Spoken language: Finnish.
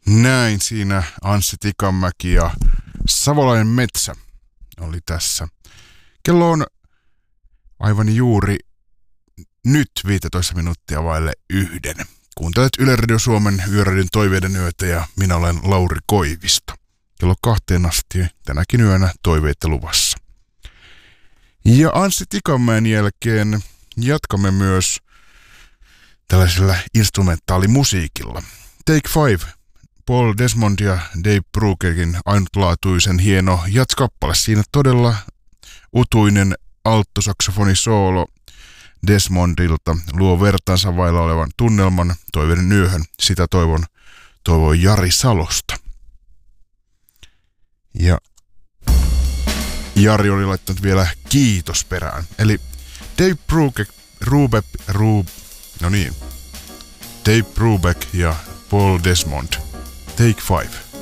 Näin siinä Anssi Tikanmäki ja Savolainen metsä oli tässä. Kello on aivan juuri nyt 15 minuuttia vaille 1. Kuuntelet Yle Radio Suomen Yöradion toiveiden yötä ja minä olen Lauri Koivisto. Kello 2 asti tänäkin yönä toiveita luvassa. Ja Anssi Tikanmäen jälkeen jatkamme myös tällaisella instrumentaalimusiikilla. Take 5. Paul Desmond ja Dave Bruckerin ainutlaatuisen hieno jatskappale. Siinä todella utuinen alttosaksofonisolo Desmondilta luo vertaansa vailla olevan tunnelman toiveiden yöhön. Sitä toivoi Jari Salosta. Ja Jari oli laittanut vielä kiitos perään. Eli Dave Brubeck ja Paul Desmond. Take 5.